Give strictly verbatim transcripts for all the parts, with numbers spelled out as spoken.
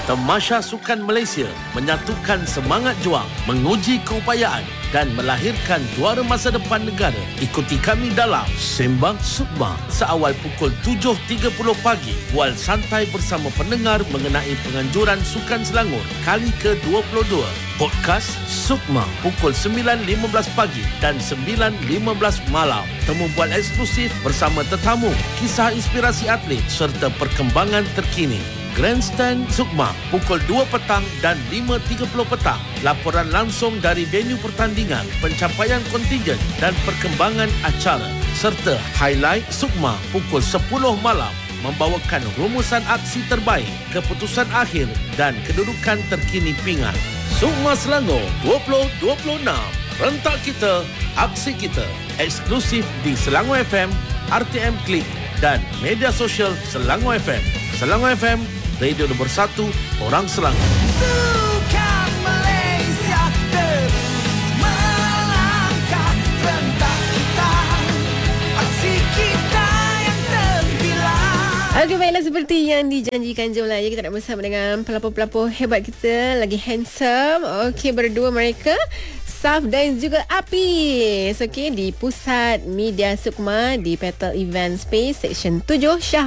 Tamasya Sukan Malaysia menyatukan semangat juang, menguji keupayaan dan melahirkan juara masa depan negara. Ikuti kami dalam Sembang Sukma seawal pukul tujuh tiga puluh pagi. Bual santai bersama pendengar mengenai penganjuran Sukan Selangor kali ke dua puluh dua. Podcast Sukma pukul sembilan lima belas pagi dan sembilan lima belas malam. Temu bual eksklusif bersama tetamu, kisah inspirasi atlet serta perkembangan terkini. Grandstand Sukma pukul dua petang dan lima tiga puluh petang. Laporan langsung dari venue pertandingan, pencapaian kontingen dan perkembangan acara. Serta highlight Sukma pukul sepuluh malam membawakan rumusan aksi terbaik, keputusan akhir dan kedudukan terkini pingat. Sukma Selangor dua ribu dua puluh enam. Rentak kita, aksi kita. Eksklusif di Selangor F M, R T M Klik dan media sosial Selangor F M. Selangor F M, radio nombor satu orang Selangor. Sukan Malaysia terus melangkah, rentak kita, aksi kita yang terbilang. Okey, baiklah, seperti yang dijanjikan, jomlah ya, kita nak bersama dengan pelapor-pelapor hebat kita, lagi handsome. Okey, berdua mereka, Saf dan juga Apis. Okey, di Pusat Media Sukma di Petal Event Space Seksyen tujuh Shah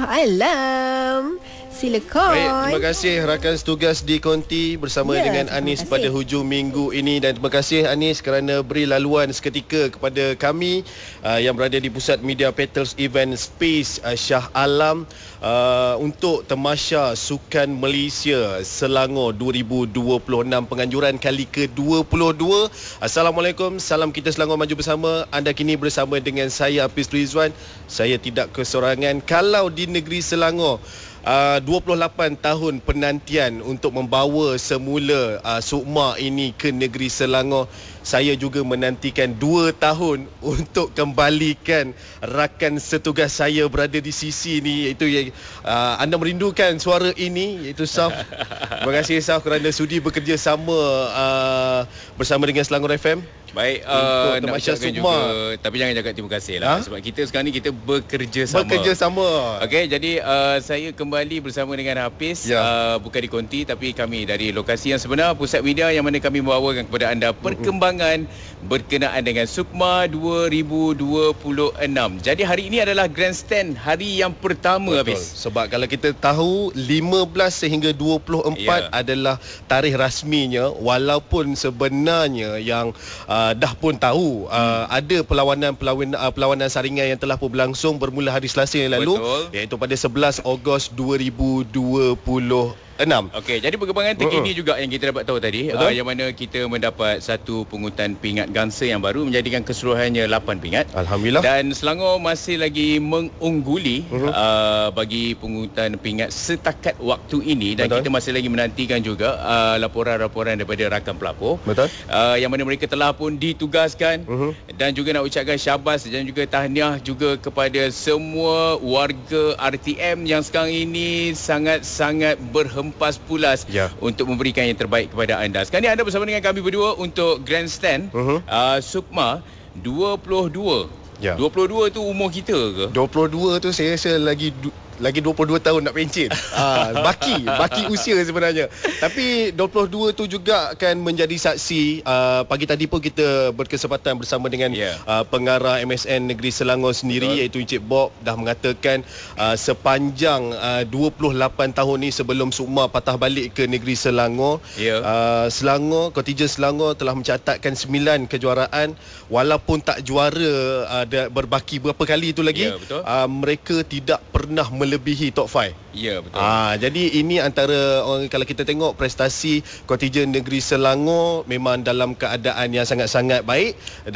Alam. Silakan. Baik, terima kasih rakan setugas di Konti bersama ya, dengan Anis pada hujung minggu ini, dan terima kasih Anis kerana beri laluan seketika kepada kami uh, yang berada di Pusat Media Petals Event Space uh, Shah Alam uh, untuk Tamasya Sukan Malaysia Selangor dua ribu dua puluh enam, penganjuran kali ke dua puluh dua. Assalamualaikum, salam kita Selangor maju bersama. Anda kini bersama dengan saya Apis Rizwan. Saya tidak kesorangan. Kalau di negeri Selangor Uh, dua puluh lapan tahun penantian untuk membawa semula uh, Sukma ini ke negeri Selangor, saya juga menantikan dua tahun untuk kembalikan rakan setugas saya berada di sisi ini, iaitu yang uh, anda merindukan suara ini, iaitu Saf. Terima kasih Saf kerana sudi bekerja sama uh, bersama dengan Selangor F M. Baik, uh, nak ucapkan juga, tapi jangan cakap terima kasih lah, ha? Sebab kita sekarang ni kita bekerja sama. Bekerja sama. Okey, jadi uh, saya kembali bersama dengan Hafiz, ya. uh, bukan di Konti, tapi kami dari lokasi yang sebenar, Pusat Media, yang mana kami membawakan kepada anda perkembangan mm-hmm. berkenaan dengan Sukma dua ribu dua puluh enam. Jadi hari ini adalah Grandstand, hari yang pertama. Betul. Hafiz. Sebab kalau kita tahu lima belas sehingga dua puluh empat ya. adalah tarikh rasminya, walaupun sebenarnya yang uh, dah pun tahu uh, hmm. ada perlawanan-perlawanan uh, perlawanan saringan yang telah pun berlangsung bermula hari Selasa yang lalu. Betul. Iaitu pada sebelas Ogos dua ribu dua puluh enam. Okey, jadi perkembangan terkini uh-uh. juga yang kita dapat tahu tadi, uh, yang mana kita mendapat satu pungutan pingat gangsa yang baru menjadikan keseluruhannya lapan pingat. Alhamdulillah. Dan Selangor masih lagi mengungguli uh-huh. uh, bagi pungutan pingat setakat waktu ini, dan Betul. kita masih lagi menantikan juga uh, laporan-laporan daripada rakan pelapor. Betul. Uh, yang mana mereka telah pun ditugaskan uh-huh. dan juga nak ucapkan syabas dan juga tahniah juga kepada semua warga R T M yang sekarang ini sangat-sangat berhempas Pas pulas ya. untuk memberikan yang terbaik kepada anda. Sekarang ni anda bersama dengan kami berdua untuk Grandstand uh-huh. uh, Sukma dua puluh dua. Ya. dua puluh dua tu umur kita ke? dua puluh dua tu saya rasa lagi du- lagi dua puluh dua tahun nak pencen. Ah, baki, baki usia sebenarnya. Tapi dua puluh dua tu juga akan menjadi saksi. Uh, pagi tadi pun kita berkesempatan bersama dengan yeah. uh, pengarah M S N Negeri Selangor sendiri, Betul. iaitu Encik Bob, dah mengatakan uh, sepanjang uh, dua puluh lapan tahun ni sebelum Sukma patah balik ke Negeri Selangor, yeah. uh, Selangor, kontingen Selangor telah mencatatkan sembilan kejuaraan, walaupun tak juara uh, berbaki berapa kali itu lagi, yeah, uh, mereka tidak pernah melebihi top lima. Ya, betul. Ah, jadi ini antara orang, kalau kita tengok prestasi kontingen negeri Selangor memang dalam keadaan yang sangat-sangat baik,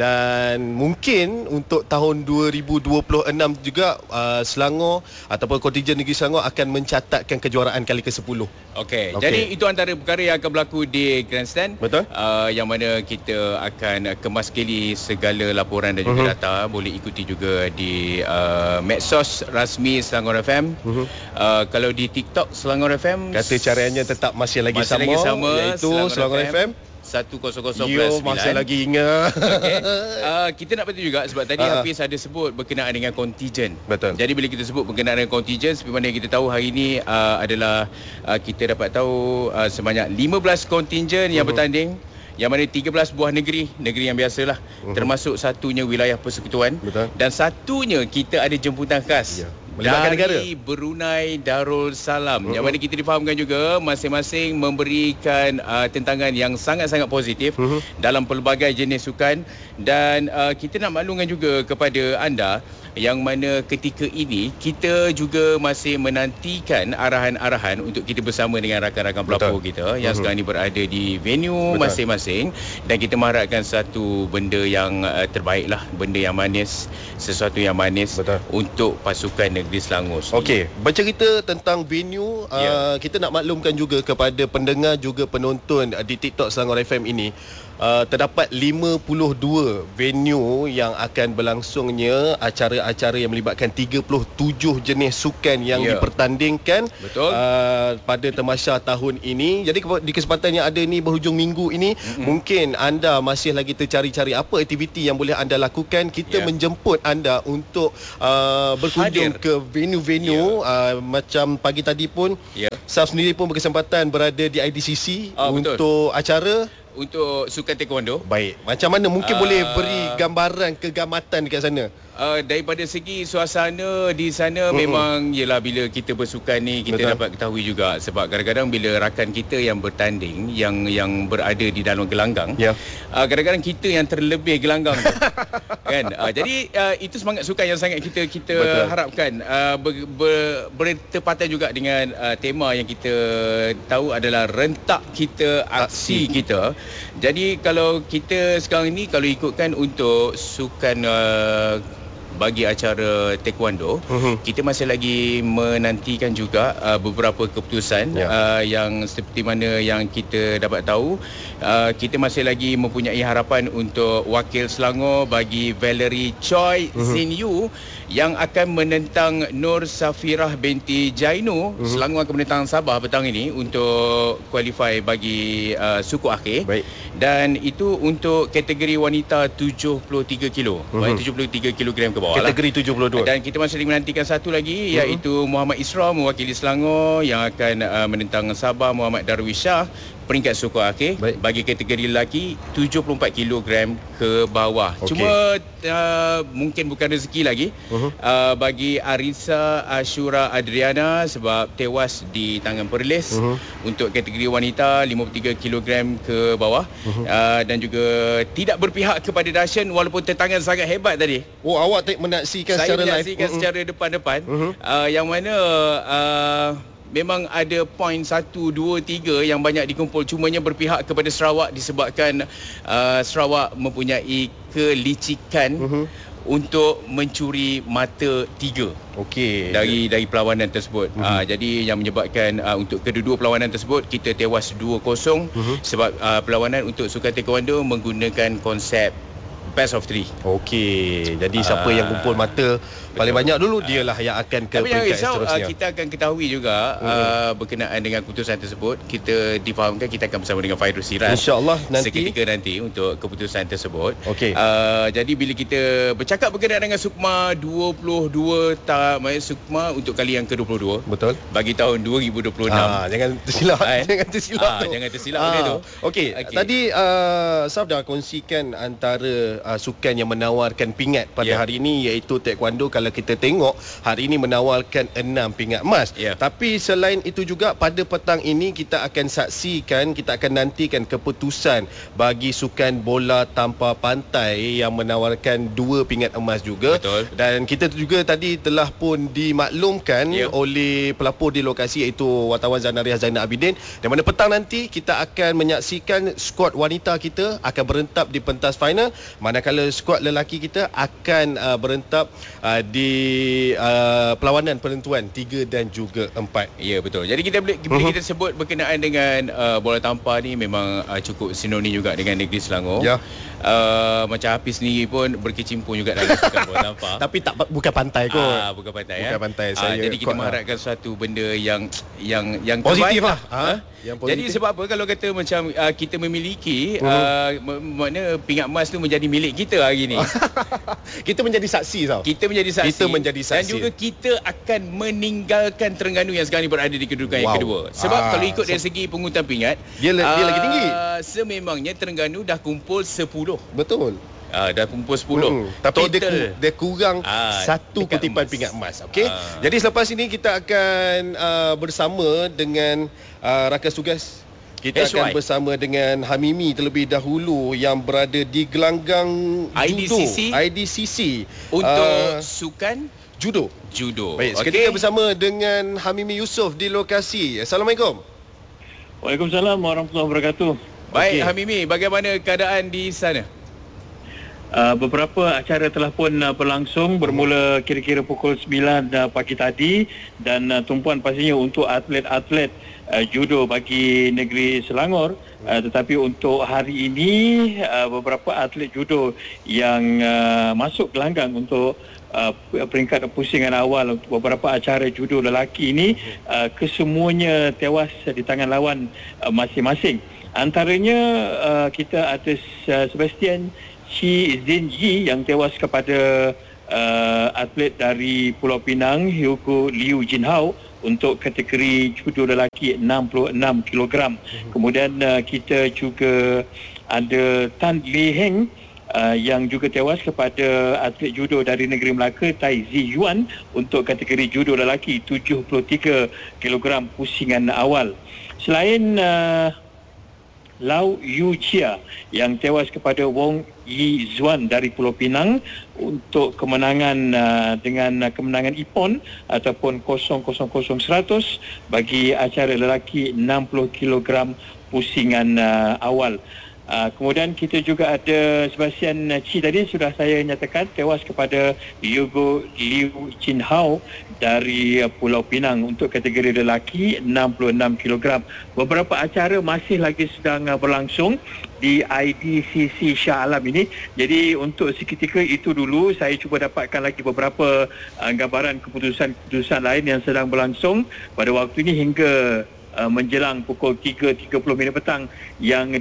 dan mungkin untuk tahun dua ribu dua puluh enam juga uh, Selangor ataupun kontingen negeri Selangor akan mencatatkan kejuaraan kali ke sepuluh. Okey, okay. Jadi itu antara perkara yang akan berlaku di Grandstand. Betul. Uh, yang mana kita akan kemaskeli segala laporan dan juga uh-huh. data. Boleh ikuti juga di uh, medsos rasmi Selangor F M. Uh-huh. Uh, kalau di TikTok Selangor F M, kata caranya tetap masih lagi masih sama, lagi sama, iaitu Selangor, Selangor F M. F M. satu kosong kosong Yo, plus sembilan. masa lagi ingat. Okay. Uh, kita nak betul juga sebab tadi uh, Hafiz ada sebut berkenaan dengan contingent. Betul. Jadi bila kita sebut berkenaan dengan contingent, seperti mana kita tahu hari ini uh, adalah uh, kita dapat tahu uh, sebanyak lima belas contingent yang uh-huh. bertanding, yang mana tiga belas buah negeri, negeri yang biasalah, uh-huh. termasuk satunya wilayah persekutuan. Betul. Dan satunya kita ada jemputan khas. Ya. Melibatkan negara dari Brunei Darul Salam, uh-huh. yang mana kita difahamkan juga masing-masing memberikan uh, tentangan yang sangat-sangat positif uh-huh. dalam pelbagai jenis sukan. Dan uh, kita nak maklumkan juga kepada anda yang mana ketika ini kita juga masih menantikan arahan-arahan untuk kita bersama dengan rakan-rakan pelapor kita yang uh-huh. sekarang ini berada di venue Betul. masing-masing, dan kita mengharapkan satu benda yang uh, terbaik lah, benda yang manis, sesuatu yang manis Betul. untuk pasukan negeri Selangor. Okey, bercerita tentang venue, yeah. uh, kita nak maklumkan juga kepada pendengar juga penonton uh, di TikTok Selangor F M ini. Uh, terdapat lima puluh dua venue yang akan berlangsungnya acara-acara yang melibatkan tiga puluh tujuh jenis sukan yang yeah. dipertandingkan uh, pada Tamasya tahun ini. Jadi di kesempatan yang ada ni berhujung minggu ini, mm-hmm. mungkin anda masih lagi tercari-cari apa aktiviti yang boleh anda lakukan. Kita yeah. menjemput anda untuk uh, berkunjung Hadir. ke venue-venue yeah. uh, macam pagi tadi pun yeah. Saf sendiri pun berkesempatan berada di I D C C oh, untuk betul. acara untuk sukan taekwondo. Baik. Macam mana mungkin uh, boleh beri gambaran kegamatan dekat sana? Uh, daripada segi suasana di sana uh-huh. memang ialah bila kita bersukan ni kita Betul. dapat ketahui juga, sebab kadang-kadang bila rakan kita yang bertanding yang yang berada di dalam gelanggang, yeah. uh, kadang-kadang kita yang terlebih gelanggang tu. Kan? Uh, jadi uh, itu semangat sukan yang sangat kita kita Betul. harapkan uh, ber, ber, bertepatan juga dengan uh, tema yang kita tahu adalah rentak kita, aksi kita. Jadi kalau kita sekarang ni kalau ikutkan untuk sukan uh, bagi acara taekwondo, uh-huh. kita masih lagi menantikan juga uh, beberapa keputusan yeah. uh, yang seperti mana yang kita dapat tahu, uh, kita masih lagi mempunyai harapan untuk wakil Selangor bagi Valerie Choi uh-huh. Zin Yu yang akan menentang Nur Safirah binti Jainu. uh-huh. Selangor akan menentang Sabah petang ini untuk qualify bagi uh, suku akhir. Baik. Dan itu untuk kategori wanita tujuh puluh tiga kilo, uh-huh. tujuh puluh tiga kilogram ke bawah. Kategori tujuh puluh dua. Dan kita masih menantikan satu lagi, uh-huh. iaitu Muhammad Isra mewakili Selangor yang akan uh, menentang Sabah Muhammad Darwish Shah peringkat suku akhir. Baik. Bagi kategori lelaki tujuh puluh empat kilogram ke bawah. Okay. Cuma uh, mungkin bukan rezeki lagi uh-huh. uh, bagi Arisa Ashura Adriana sebab tewas di tangan Perlis uh-huh. untuk kategori wanita lima puluh tiga kilogram ke bawah. uh-huh. uh, dan juga tidak berpihak kepada Dashan walaupun tentangan sangat hebat tadi. Oh, awak tak menyaksikan Saya secara live? Saya menyaksikan uh-huh. secara depan-depan uh-huh. uh, yang mana uh, memang ada poin satu, dua, tiga yang banyak dikumpul, cumanya berpihak kepada Sarawak disebabkan uh, Sarawak mempunyai kelicikan uh-huh. untuk mencuri mata tiga. Okey. Dari dari perlawanan tersebut. Uh-huh. Uh, jadi yang menyebabkan uh, untuk kedua-dua perlawanan tersebut kita tewas dua kosong uh-huh. sebab uh, perlawanan untuk sukan taekwondo menggunakan konsep best of three. Okey. Jadi siapa uh, yang kumpul mata paling banyak dulu dialah yang akan ke peringkat seterusnya. Uh, kita akan ketahui juga hmm. uh, berkenaan dengan keputusan tersebut. Kita difahamkan kita akan bersama dengan Fairuz Siraz insya-Allah nanti seketika nanti untuk keputusan tersebut. Okey. Uh, jadi bila kita bercakap berkenaan dengan Sukma dua puluh dua ta Sukma untuk kali yang ke dua puluh dua. Betul. Bagi tahun dua ribu dua puluh enam. Ah, jangan tersilap. eh? Jangan tersilap. Ah, tu. Jangan tersilap ah. tu. Okey. Okay. Tadi uh, Saf dah kongsikan antara uh, sukan yang menawarkan pingat pada yeah. hari ini iaitu taekwondo. Kalau kita tengok hari ini menawarkan enam pingat emas. Yeah. Tapi selain itu juga pada petang ini kita akan saksikan, kita akan nantikan keputusan bagi sukan bola tanpa pantai yang menawarkan dua pingat emas juga. Betul. Dan kita juga tadi telah pun dimaklumkan yeah. oleh pelapor di lokasi iaitu wartawan Zanariah Zainal Abidin, di mana petang nanti kita akan menyaksikan skuad wanita kita akan berentap di pentas final, manakala skuad lelaki kita akan uh, berentap uh, di uh, perlawanan penentuan tiga dan juga empat. Ya, betul. Jadi kita boleh uh-huh. kita sebut berkenaan dengan uh, bola tampar ni memang uh, cukup sinonim juga dengan negeri Selangor. Ya. Uh, macam Hafiz sendiri pun berkecimpung juga dalam sukan bola tampar. Tapi tak bukan pantai kot. Ah, bukan pantai bukan ya. pantai. Ah, Saya jadi kita kuat, mengharapkan suatu benda yang yang yang positif lah. Ha? Yang positif. Jadi sebab apa kalau kata macam uh, kita memiliki uh-huh. uh, makna pingat emas tu menjadi milik kita hari ni. Kita menjadi saksi tau. Kita menjadi saksi. Kita menjadi saksi. Dan juga kita akan meninggalkan Terengganu yang sekarang ni berada di kedudukan wow. yang kedua. Sebab ah, kalau ikut dari segi pengurutan pingat, dia, uh, dia lagi tinggi. Sememangnya Terengganu dah kumpul sepuluh. Betul. Ah, dah kumpul sepuluh. Hmm, tapi dia, dia kurang ah, satu kutipan emas. Pingat emas. Okey. Ah. Jadi selepas ini kita akan uh, bersama dengan uh, rakan tugas. Kita H Y. Akan bersama dengan Hamimi terlebih dahulu yang berada di gelanggang I D C C. judo I D C C untuk uh, sukan judo. Judo. Baik, seketika okay. bersama dengan Hamimi Yusof di lokasi. Assalamualaikum. Waalaikumsalam warahmatullahi wabarakatuh. Baik, okay. Hamimi, bagaimana keadaan di sana? Uh, beberapa acara telah pun uh, berlangsung bermula kira-kira pukul sembilan uh, pagi tadi dan uh, tumpuan pastinya untuk atlet-atlet uh, judo bagi negeri Selangor. Uh, tetapi untuk hari ini uh, beberapa atlet judo yang uh, masuk gelanggang untuk uh, peringkat pusingan awal untuk beberapa acara judo lelaki ini uh, kesemuanya tewas di tangan lawan uh, masing-masing. Antaranya uh, kita ada uh, Sebastian Shi Zin Yi yang tewas kepada uh, atlet dari Pulau Pinang, Hugo Liu Jinhao untuk kategori judo lelaki enam puluh enam kilogram. Kemudian uh, kita juga ada Tan Li Heng uh, yang juga tewas kepada atlet judo dari negeri Melaka, Tai Zi Yuan untuk kategori judo lelaki tujuh puluh tiga kilogram pusingan awal. Selain uh, Lau Yu Chia yang tewas kepada Wong Yi Zuan dari Pulau Pinang untuk kemenangan uh, dengan kemenangan Ippon ataupun kosong kosong kosong seratus bagi acara lelaki enam puluh kilogram pusingan uh, awal. Uh, kemudian kita juga ada Sebastian Chi tadi sudah saya nyatakan tewas kepada Hugo Liu Jinhao dari uh, Pulau Pinang untuk kategori lelaki enam puluh enam kilogram. Beberapa acara masih lagi sedang uh, berlangsung di I D C C Shah Alam ini. Jadi untuk seketika itu dulu saya cuba dapatkan lagi beberapa uh, gambaran keputusan-keputusan lain yang sedang berlangsung pada waktu ini hingga Uh, menjelang pukul tiga tiga puluh minit petang yang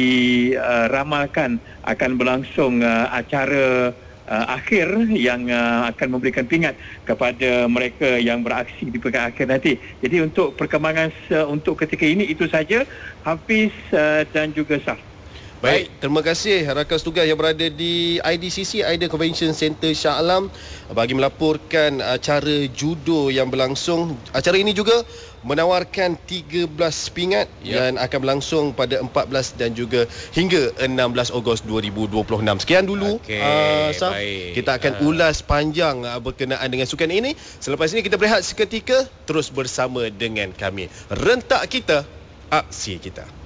diramalkan uh, akan berlangsung uh, acara uh, akhir yang uh, akan memberikan pingat kepada mereka yang beraksi di peringkat akhir nanti. Jadi untuk perkembangan uh, untuk ketika ini itu saja, Hafiz uh, dan juga Saf. Baik, terima kasih rakan tugas yang berada di I D C C, Aida Convention Center Shah Alam bagi melaporkan acara judo yang berlangsung. Acara ini juga menawarkan tiga belas pingat yep. dan akan berlangsung pada empat belas dan juga hingga enam belas Ogos dua ribu dua puluh enam. Sekian dulu okay, uh, Saf. Kita akan uh. ulas panjang uh, berkenaan dengan sukan ini. Selepas ini kita berehat seketika, terus bersama dengan kami. Rentak kita, aksi kita.